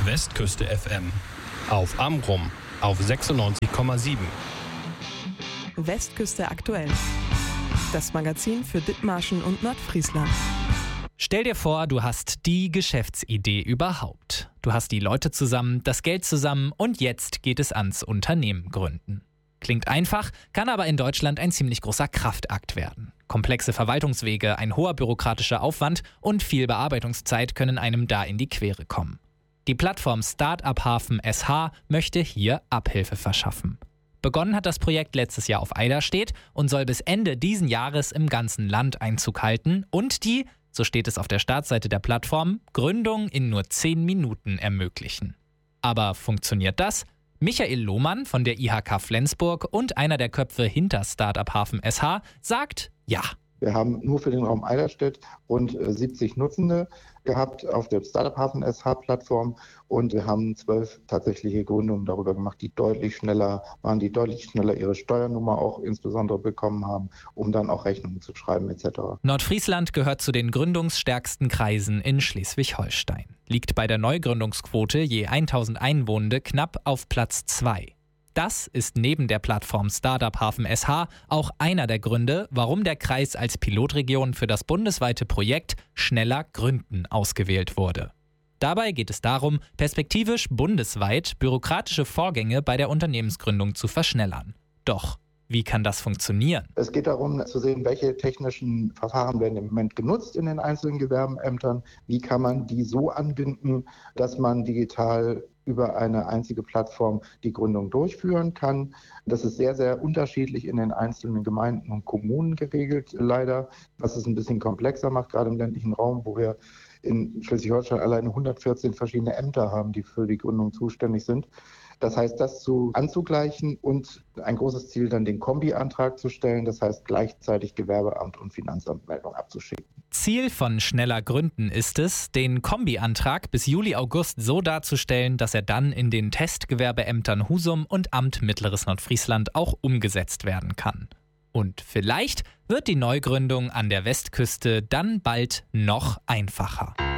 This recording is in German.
Westküste FM. Auf Amrum auf 96,7. Westküste aktuell. Das Magazin für Dithmarschen und Nordfriesland. Stell dir vor, du hast die Geschäftsidee überhaupt. Du hast die Leute zusammen, das Geld zusammen und jetzt geht es ans Unternehmen gründen. Klingt einfach, kann aber in Deutschland ein ziemlich großer Kraftakt werden. Komplexe Verwaltungswege, ein hoher bürokratischer Aufwand und viel Bearbeitungszeit können einem da in die Quere kommen. Die Plattform Startup Hafen SH möchte hier Abhilfe verschaffen. Begonnen hat das Projekt letztes Jahr auf Eiderstedt und soll bis Ende diesen Jahres im ganzen Land Einzug halten und die, so steht es auf der Startseite der Plattform, Gründung in nur 10 Minuten ermöglichen. Aber funktioniert das? Michael Lohmann von der IHK Flensburg und einer der Köpfe hinter Startup Hafen SH sagt ja. Wir haben nur für den Raum Eiderstedt rund 70 Nutzende gehabt auf der Startup Hafen SH-Plattform und wir haben 12 tatsächliche Gründungen darüber gemacht, die deutlich schneller ihre Steuernummer auch insbesondere bekommen haben, um dann auch Rechnungen zu schreiben etc. Nordfriesland gehört zu den gründungsstärksten Kreisen in Schleswig-Holstein. Liegt bei der Neugründungsquote je 1000 Einwohner knapp auf Platz 2. Das ist neben der Plattform Startup Hafen SH auch einer der Gründe, warum der Kreis als Pilotregion für das bundesweite Projekt Schneller Gründen ausgewählt wurde. Dabei geht es darum, perspektivisch bundesweit bürokratische Vorgänge bei der Unternehmensgründung zu verschnellern. Doch wie kann das funktionieren? Es geht darum zu sehen, welche technischen Verfahren werden im Moment genutzt in den einzelnen Gewerbeämtern. Wie kann man die so anbinden, dass man digital über eine einzige Plattform die Gründung durchführen kann. Das ist sehr, sehr unterschiedlich in den einzelnen Gemeinden und Kommunen geregelt, leider, was es ein bisschen komplexer macht, gerade im ländlichen Raum, wo wir in Schleswig-Holstein alleine 114 verschiedene Ämter haben, die für die Gründung zuständig sind. Das heißt, das anzugleichen und ein großes Ziel, dann den Kombi-Antrag zu stellen, das heißt gleichzeitig Gewerbeamt und Finanzamtmeldung abzuschicken. Ziel von Schneller Gründen ist es, den Kombi-Antrag bis Juli, August so darzustellen, dass er dann in den Testgewerbeämtern Husum und Amt Mittleres Nordfriesland auch umgesetzt werden kann. Und vielleicht wird die Neugründung an der Westküste dann bald noch einfacher.